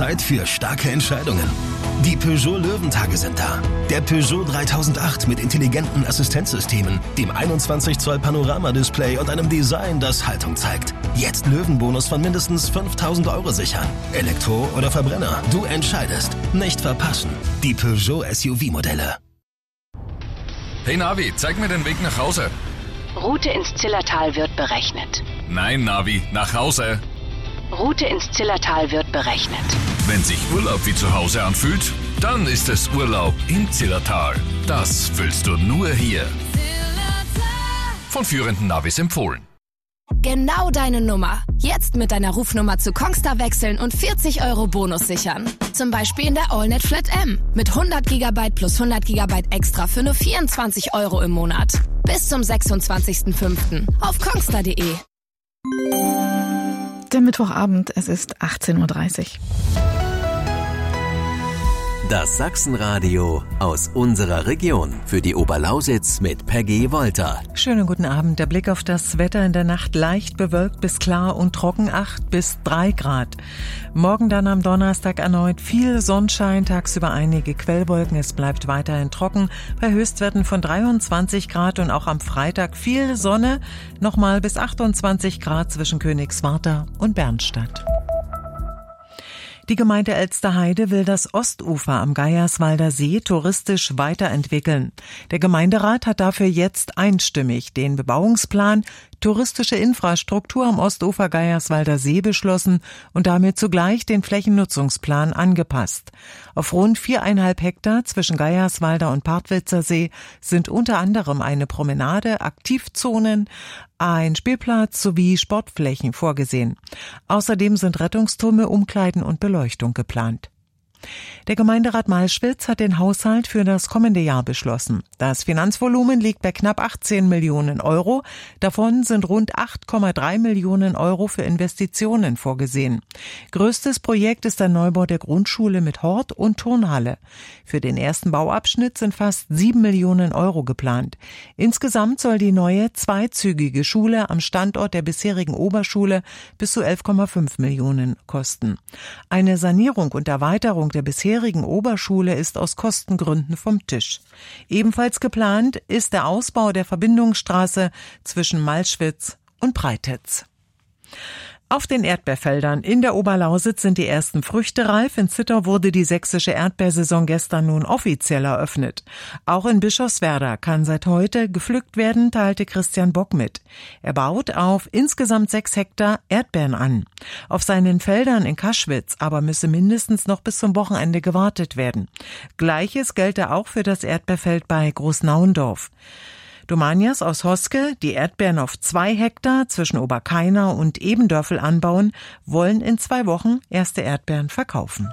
Zeit für starke Entscheidungen. Die Peugeot Löwentage sind da. Der Peugeot 3008 mit intelligenten Assistenzsystemen, dem 21 Zoll Panorama-Display und einem Design, das Haltung zeigt. Jetzt Löwenbonus von mindestens 5.000 € sichern. Elektro oder Verbrenner, du entscheidest. Nicht verpassen. Die Peugeot SUV-Modelle. Hey Navi, zeig mir den Weg nach Hause. Route ins Zillertal wird berechnet. Nein, Navi, nach Hause. Route ins Zillertal wird berechnet. Wenn sich Urlaub wie zu Hause anfühlt, dann ist es Urlaub im Zillertal. Das fühlst du nur hier. Von führenden Navis empfohlen. Genau deine Nummer. Jetzt mit deiner Rufnummer zu Kongstar wechseln und 40 € Bonus sichern. Zum Beispiel in der AllNet Flat M. Mit 100 GB plus 100 GB extra für nur 24 € im Monat. Bis zum 26.05. auf kongstar.de. Der Mittwochabend, es ist 18:30 Uhr. Das Sachsenradio aus unserer Region für die Oberlausitz mit Peggy Wolter. Schönen guten Abend. Der Blick auf das Wetter in der Nacht: leicht bewölkt bis klar und trocken, 8 bis 3 Grad. Morgen dann am Donnerstag erneut viel Sonnenschein, tagsüber einige Quellwolken. Es bleibt weiterhin trocken bei Höchstwerten von 23 Grad und auch am Freitag viel Sonne, nochmal bis 28 Grad zwischen Königswarter und Bernstadt. Die Gemeinde Elsterheide will das Ostufer am Geierswalder See touristisch weiterentwickeln. Der Gemeinderat hat dafür jetzt einstimmig den Bebauungsplan touristische Infrastruktur am Ostufer Geierswalder See beschlossen und damit zugleich den Flächennutzungsplan angepasst. Auf rund 4,5 Hektar zwischen Geierswalder und Partwitzer See sind unter anderem eine Promenade, Aktivzonen, ein Spielplatz sowie Sportflächen vorgesehen. Außerdem sind Rettungstürme, Umkleiden und Beleuchtung geplant. Der Gemeinderat Malschwitz hat den Haushalt für das kommende Jahr beschlossen. Das Finanzvolumen liegt bei knapp 18 Millionen €. Davon sind rund 8,3 Millionen € für Investitionen vorgesehen. Größtes Projekt ist der Neubau der Grundschule mit Hort und Turnhalle. Für den ersten Bauabschnitt sind fast 7 Millionen € geplant. Insgesamt soll die neue zweizügige Schule am Standort der bisherigen Oberschule bis zu 11,5 Millionen kosten. Eine Sanierung und Erweiterung der bisherigen Oberschule ist aus Kostengründen vom Tisch. Ebenfalls geplant ist der Ausbau der Verbindungsstraße zwischen Malschwitz und Breititz. Auf den Erdbeerfeldern in der Oberlausitz sind die ersten Früchte reif. In Zittau wurde die sächsische Erdbeersaison gestern nun offiziell eröffnet. Auch in Bischofswerda kann seit heute gepflückt werden, teilte Christian Bock mit. Er baut auf insgesamt 6 Hektar Erdbeeren an. Auf seinen Feldern in Kaschwitz aber müsse mindestens noch bis zum Wochenende gewartet werden. Gleiches gelte auch für das Erdbeerfeld bei Großnauendorf. Domanias aus Hoske, die Erdbeeren auf 2 Hektar zwischen Oberkainau und Ebendörfel anbauen, wollen in 2 Wochen erste Erdbeeren verkaufen.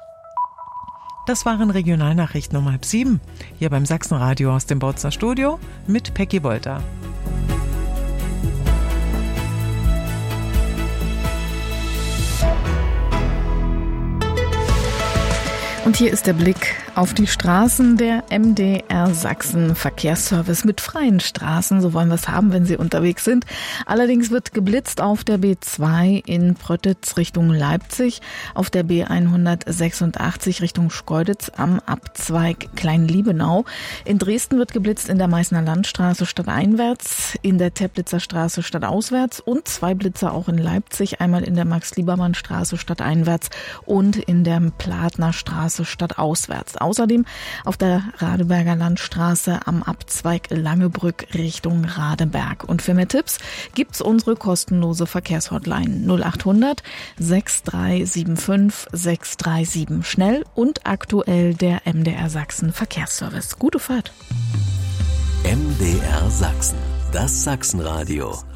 Das waren Regionalnachrichten um 6:30 hier beim Sachsenradio aus dem Bautzner Studio mit Peggy Wolter. Und hier ist der Blick auf die Straßen. Der MDR Sachsen Verkehrsservice mit freien Straßen. So wollen wir es haben, wenn Sie unterwegs sind. Allerdings wird geblitzt auf der B2 in Pröttitz Richtung Leipzig, auf der B186 Richtung Schkeuditz am Abzweig Kleinliebenau. In Dresden wird geblitzt in der Meißner Landstraße stadteinwärts, in der Teplitzer Straße stadtauswärts und 2 Blitzer auch in Leipzig. Einmal in der Max-Liebermann-Straße stadteinwärts und in der Platner Straße stadtauswärts. Außerdem auf der Radeberger Landstraße am Abzweig Langebrück Richtung Radeberg. Und für mehr Tipps gibt's unsere kostenlose Verkehrshotline 0800 6375 637. Schnell und aktuell der MDR Sachsen Verkehrsservice. Gute Fahrt. MDR Sachsen, das Sachsenradio.